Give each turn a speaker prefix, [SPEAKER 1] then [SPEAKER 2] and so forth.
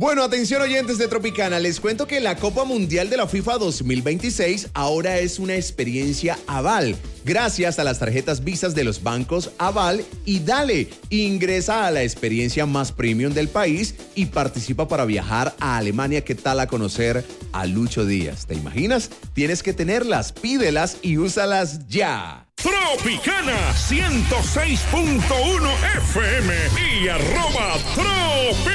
[SPEAKER 1] Bueno, atención oyentes de Tropicana, les cuento que la Copa Mundial de la FIFA 2026 ahora es una experiencia Aval, gracias a las tarjetas Visas de los bancos Aval y Dale. Ingresa a la experiencia más premium del país y participa para viajar a Alemania. ¿Qué tal a conocer a Lucho Díaz? ¿Te imaginas? Tienes que tenerlas, pídelas y úsalas ya.
[SPEAKER 2] Tropicana 106.1 FM y @Tropi.